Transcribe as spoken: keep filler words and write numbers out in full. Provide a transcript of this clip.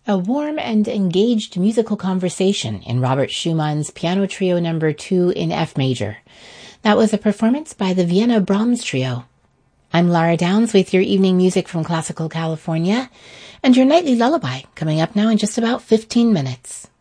A warm and engaged musical conversation in Robert Schumann's Piano Trio Number two in F major. That was a performance by the Vienna Brahms Trio. I'm Lara Downs with your evening music from Classical California, and your nightly lullaby coming up now in just about fifteen minutes.